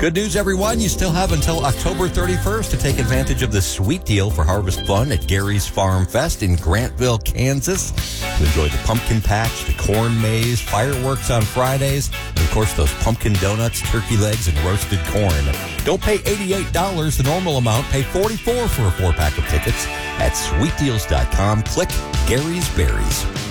Good news, everyone. You still have until October 31st to take advantage of the sweet deal for Harvest Fun at Gary's Farm Fest in Grantville, Kansas. To enjoy the pumpkin patch, the corn maze, fireworks on Fridays, and, of course, those pumpkin donuts, turkey legs, and roasted corn. Don't pay $88, the normal amount. Pay $44 for a 4-pack of tickets at sweetdeals.com. Click Gary's Berries.